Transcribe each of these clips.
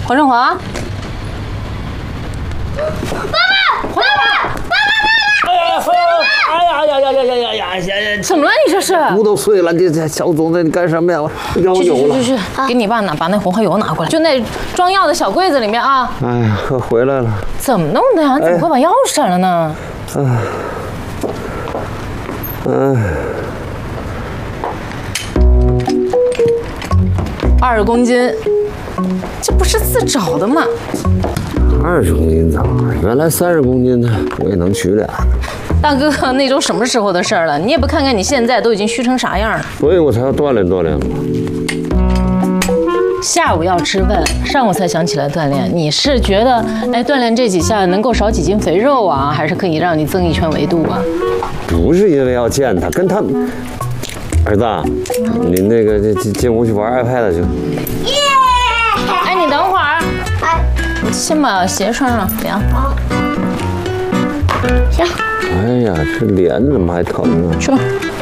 黄振华， 哎呀！ 怎么了？你这是？ 骨头碎了，这小总子，你干什么呀？药有了。 去，给你爸把那红花油拿过来，就那装药的小柜子里面啊。 哎呀，可回来了。 怎么弄的呀？你怎么会把钥匙闪了呢？20公斤，这不是自找的吗 ？20公斤咋？原来30公斤的，我也能取俩。 大哥，那都什么时候的事儿了？你也不看看你现在都已经虚成啥样了。 所以我才要锻炼锻炼嘛。 下午要吃饭，上午才想起来锻炼。你是觉得，锻炼这几下能够少几斤肥肉啊，还是可以让你增一圈维度啊？ 不是因为要见他，跟他儿子，你那个进屋去玩 iPad 去。 你等会儿。先把鞋穿上，凉。行。 哎呀，这脸怎么还疼啊？ 去吧。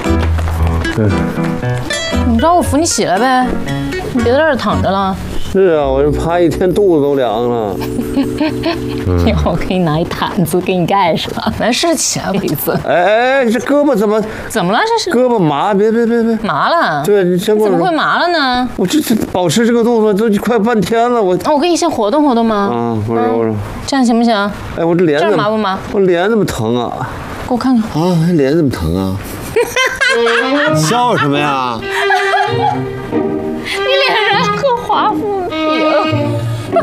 你让我扶你起来呗，你别在这儿躺着了。 是啊，我这趴一天肚子都凉了。 一会儿我给你拿一毯子给你盖上，没事起来一次。 哎，这胳膊怎么了？这是胳膊麻，别麻了。 对，你先过来。 怎么会麻了呢？ 我这保持这个动作都快半天了，我给你先活动活动吗？ 我揉。 这样行不行？ 哎，我这脸这麻不麻？ 我脸怎么疼啊？ 给我看看。 啊，脸怎么疼啊？笑什么呀？ 你脸上可华夫饼。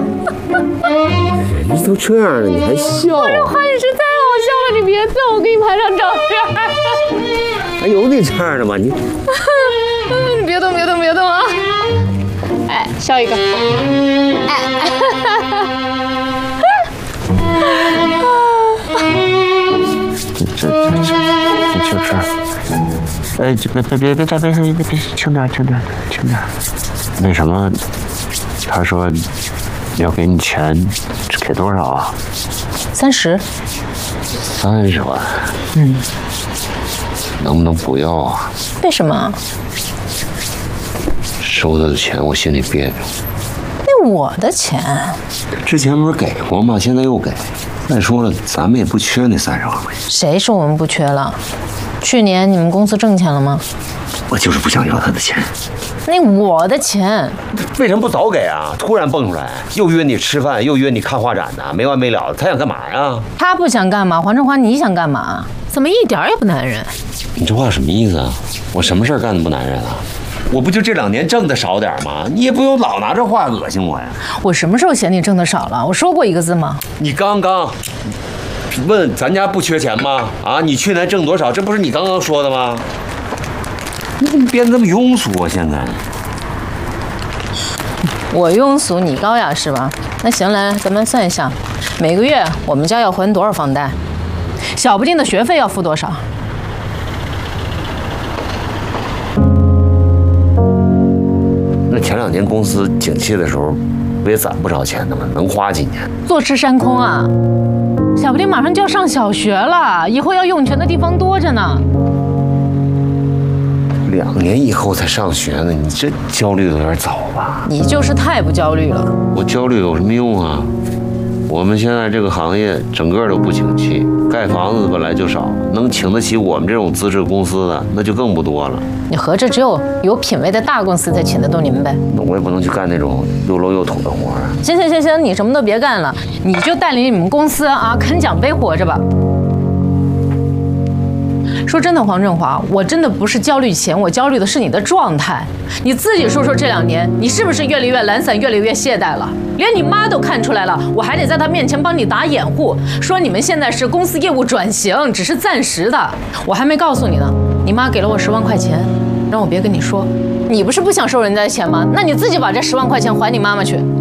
人家都这样了，你还笑？ 我这话你是太好笑了，你别笑，我给你拍张照片。 还有你这样的吗？你别动啊！笑一个。 这，哎，别，轻点。那什么，他说要给你钱，给多少啊 ？30 万。能不能不要啊？ 为什么？ 收他的钱我心里别扭。 那我的钱？ 之前不是给过吗？现在又给。再说了，咱们也不缺那30万块钱。 谁说我们不缺了？去年你们公司挣钱了吗？ 我就是不想要他的钱。 那我的钱为什么不早给啊？突然蹦出来，又约你吃饭，又约你看画展的，没完没了的。他想干嘛呀？ 他不想干嘛？黄振华，你想干嘛？怎么一点也不男人？ 你这话什么意思啊？我什么事儿干的不男人啊？我不就这2年挣的少点吗？你也不用老拿这话恶心我呀。 我什么时候嫌你挣的少了？我说过一个字吗？ 你刚刚问咱家不缺钱吗？啊，你去年挣多少？这不是你刚刚说的吗？你怎么变得这么庸俗啊？现在我庸俗，你高雅是吧？那行，来，咱们算一下，每个月我们家要还多少房贷？小不丁的学费要付多少？ 那前2年公司景气的时候，不也攒不少钱的吗？能花几年？ 坐吃山空啊！小不丁马上就要上小学了，以后要用钱的地方多着呢。 2年以后才上学呢，你这焦虑的有点早吧？ 你就是太不焦虑了。 我焦虑有什么用啊？我们现在这个行业整个都不景气，盖房子本来就少，能请得起我们这种资质公司的那就更不多了。 你合着只有品位的大公司才请得动你们呗？ 那我也不能去干那种又 low 又土的活啊。 行，你什么都别干了，你就带领你们公司啊啃奖杯活着吧。说真的，黄振华，我真的不是焦虑钱，我焦虑的是你的状态。你自己说说，这2年你是不是越来越懒散，越来越懈怠了？连你妈都看出来了，我还得在她面前帮你打掩护，说你们现在是公司业务转型，只是暂时的。我还没告诉你呢，你妈给了我10万块钱，让我别跟你说。你不是不想收人家的钱吗？那你自己把这10万块钱还你妈妈去。